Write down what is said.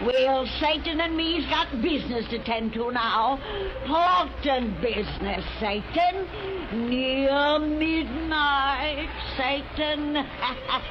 Well, Satan and me's got business to tend to now. Important business, Satan. Near midnight, Satan.